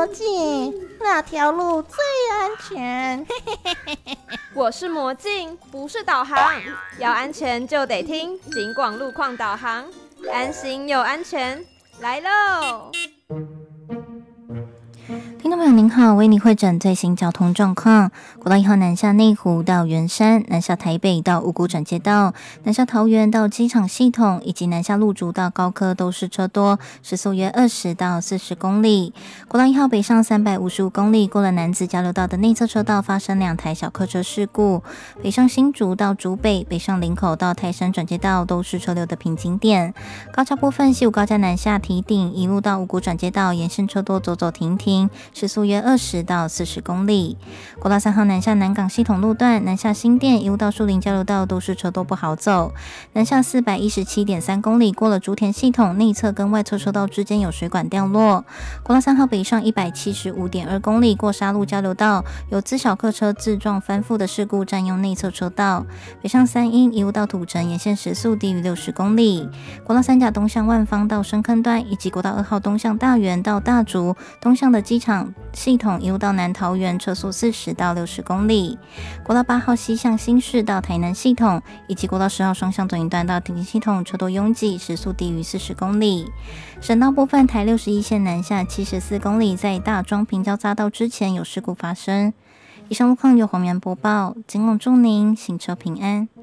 魔镜，哪条路最安全？ 我是魔镜，不是导航。要安全就得听警广路况导航，安心又安全。来喽！ 听众朋友您好，为您汇诊最新交通状况。国道1号南下内湖到圆山，南下台北到五股转接道，南下桃园到机场系统，以及南下路竹到高科都是车多，时速约20到40公里。国道1号北上355公里，过了南子交流道的内侧车道发生2台小客车事故，北上新竹到竹北，北上林口到泰山转接道都是车流的瓶颈点。高架部分，西武高架南下堤顶，一路到五股转接道，沿线车多走走停停，时速约20到40公里。国道3号南下南港系统路段，南下新店一路到树林交流道都是车多不好走。南下417.3公里，过了竹田系统，内侧跟外侧车道之间有水管掉落。国道3号北上175.2公里，过沙路交流道，有资小客车自撞翻覆的事故，占用内侧车道。北上三鶯一路到土城，沿线时速低于60公里。国道3甲东向万方到深坑段，以及国道2号东向大园到大竹，东向的机场系统一路到南桃园，车速40到60公里。国道8号西向新市到台南系统，以及国道10号双向左营段到停机系统，车多拥挤，时速低于40公里。省道部分，台61线南下74公里，在大庄平交匝道之前有事故发生。以上路况由黄源播报，警广祝您行车平安。